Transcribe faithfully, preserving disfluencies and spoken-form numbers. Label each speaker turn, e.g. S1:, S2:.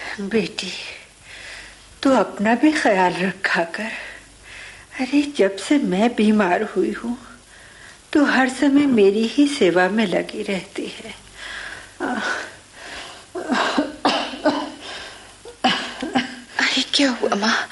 S1: बेटी, तू अपना भी ख्याल रखा कर। अरे जब से मैं बीमार हुई हूँ तो हर समय मेरी ही सेवा में लगी रहती है।
S2: अरे क्या हुआ माँ?